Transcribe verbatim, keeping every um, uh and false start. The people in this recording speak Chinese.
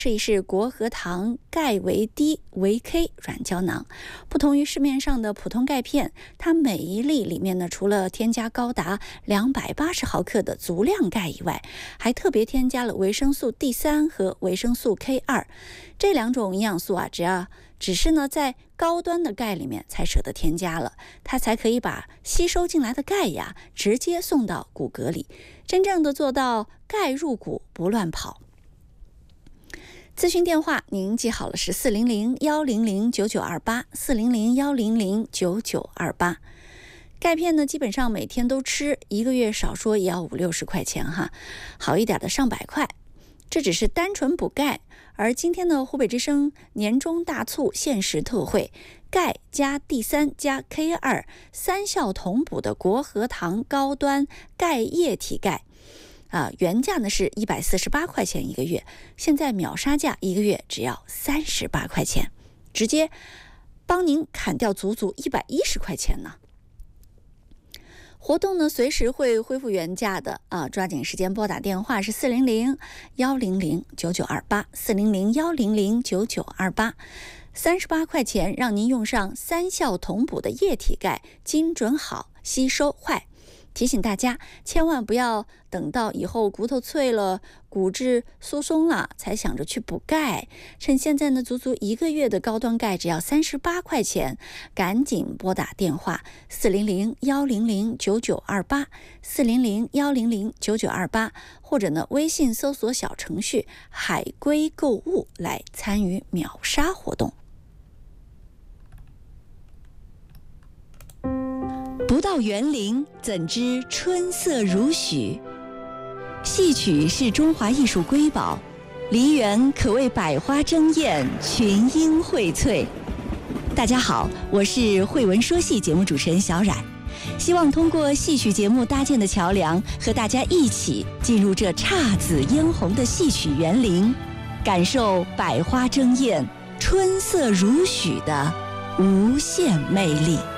试一试国和堂钙维 D 维 K 软胶囊。不同于市面上的普通钙片，它每一粒里面呢，除了添加高达两百八十毫克的足量钙以外，还特别添加了维生素 D 三和维生素 K 二。这两种营养素啊，只要只是呢在高端的钙里面才舍得添加了，它才可以把吸收进来的钙呀直接送到骨骼里，真正的做到钙入骨不乱跑。咨询电话您记好了，是四零零幺零零九九二八，四零零幺零零九九二八。钙片呢，基本上每天都吃，一个月少说也要五六十块钱哈，好一点的上百块。这只是单纯补钙，而今天的湖北之声年终大促限时特惠，钙加 D 三加 K 二三效同补的国和堂高端钙液体钙。啊，原价呢是一百四十八块钱一个月，现在秒杀价一个月只要三十八块钱，直接帮您砍掉足足一百一十块钱呢。活动呢随时会恢复原价的啊，抓紧时间拨打电话是四零零幺零零九九二八，四零零幺零零九九二八，三十八块钱让您用上三效同补的液体钙，精准好，吸收坏。提醒大家，千万不要等到以后骨头脆了、骨质疏松了，才想着去补钙。趁现在呢，足足一个月的高端钙只要三十八块钱，赶紧拨打电话四零零幺零零九九二八，四零零幺零零九九二八，或者呢，微信搜索小程序“海龟购物”来参与秒杀活动。 不到园林，怎知春色如许？戏曲是中华艺术瑰宝，梨园可谓百花争艳，群英荟萃。大家好，我是慧文说戏节目主持人小冉，希望通过戏曲节目搭建的桥梁，和大家一起进入这姹紫嫣红的戏曲园林，感受百花争艳、春色如许的无限魅力。